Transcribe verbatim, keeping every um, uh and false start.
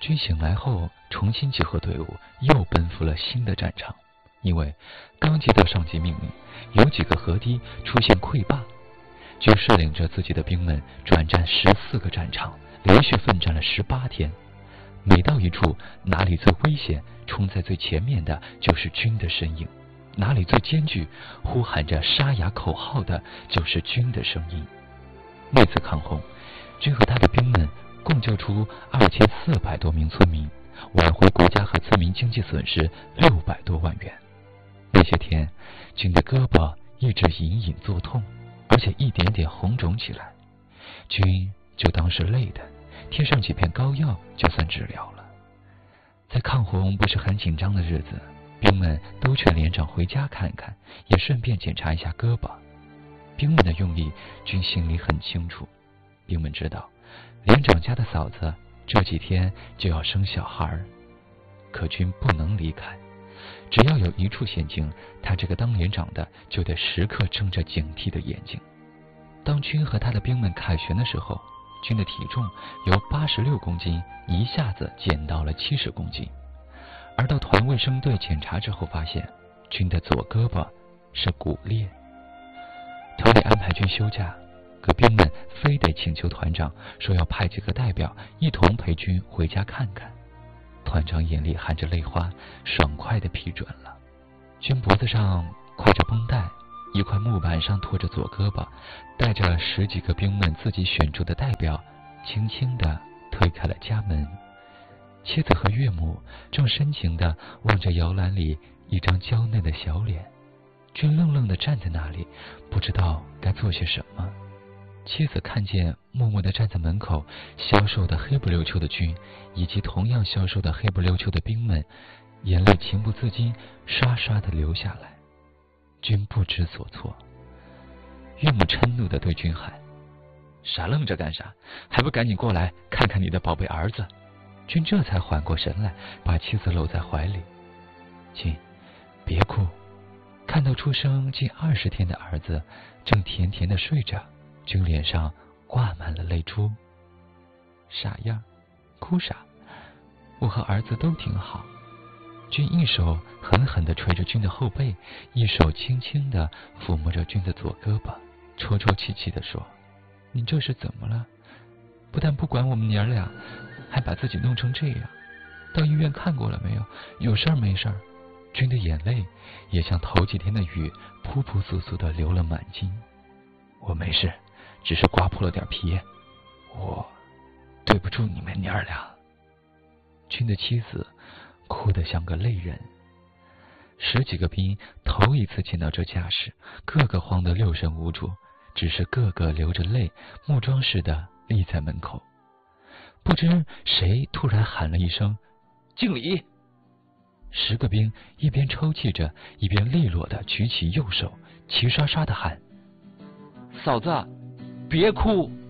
君醒来后，重新集合队伍，又奔赴了新的战场。因为刚接到上级命令，有几个河堤出现溃坝，君率领着自己的兵们转战十四个战场，连续奋战了十八天。每到一处，哪里最危险，冲在最前面的就是君的身影；哪里最艰巨，呼喊着沙哑口号的就是君的声音。那次抗洪，君和他的兵们共救出二千四百多名村民，挽回国家和村民经济损失六百多万元。那些天，君的胳膊一直隐隐作痛，而且一点点红肿起来。君就当是累的，贴上几片膏药就算治疗了。在抗洪不是很紧张的日子，兵们都劝连长回家看看，也顺便检查一下胳膊。兵们的用意，君心里很清楚。兵们知道，连长家的嫂子这几天就要生小孩，可君不能离开。只要有一处险境，他这个当连长的就得时刻睁着警惕的眼睛。当君和他的兵们凯旋的时候，君的体重由八十六公斤一下子减到了七十公斤。而到团卫生队检查之后，发现君的左胳膊是骨裂。团里安排君休假，可兵们非得请求团长，说要派几个代表一同陪君回家看看。团长眼里含着泪花，爽快地批准了。君脖子上挎着绷带，一块木板上托着左胳膊，带着十几个兵们自己选出的代表，轻轻地推开了家门。妻子和岳母正深情地望着摇篮里一张娇嫩的小脸，君愣愣地站在那里，不知道该做些什么。妻子看见默默地站在门口消瘦的黑不溜秋的君，以及同样消瘦的黑不溜秋的兵们，眼泪情不自禁刷刷地流下来。君不知所措。岳母嗔怒地对君喊：傻愣着干啥？还不赶紧过来看看你的宝贝儿子！君这才缓过神来，把妻子搂在怀里。亲，别哭。看到出生近二十天的儿子正甜甜地睡着，君脸上挂满了泪珠。傻样，哭啥？我和儿子都挺好。君一手狠狠地捶着君的后背，一手轻轻地抚摸着君的左胳膊，抽抽泣泣地说：你这是怎么了？不但不管我们娘俩，还把自己弄成这样。到医院看过了没有？有事儿没事儿？君的眼泪也像头几天的雨，扑扑簌簌地流了满襟。我没事，只是刮破了点皮，我对不住你们娘俩。君的妻子哭得像个泪人。十几个兵头一次见到这架势，个个慌得六神无主，只是个个流着泪，木桩似的立在门口。不知谁突然喊了一声敬礼。十个兵一边抽泣着，一边利落地举起右手，齐刷刷地喊：嫂子，别哭。